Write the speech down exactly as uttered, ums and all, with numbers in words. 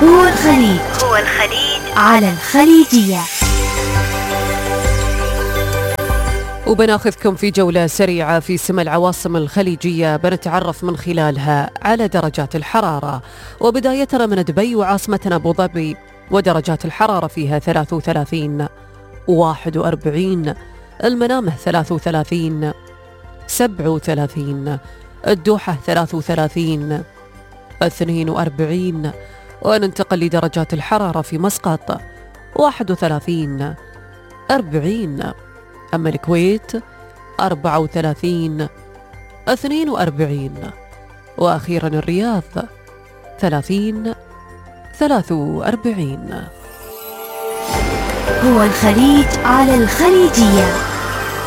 هو الخليج هو الخليج على الخليجية. وبناخذكم في جولة سريعة في سما العواصم الخليجية، بنتعرف من خلالها على درجات الحرارة. وبداية من دبي وعاصمتنا أبو ظبي، ودرجات الحرارة فيها ثلاثة وثلاثين، واحد وأربعين، المنامة ثلاثة وثلاثين، سبعة وثلاثين، الدوحة ثلاثة وثلاثين، اثنين وأربعين. وننتقل لدرجات الحرارة في مسقط، واحد وثلاثين، أربعين. أما الكويت أربعة وثلاثين، اثنين وأربعين. وأخيرا الرياض ثلاثين، ثلاثة وأربعين. هو الخليج على الخليجية.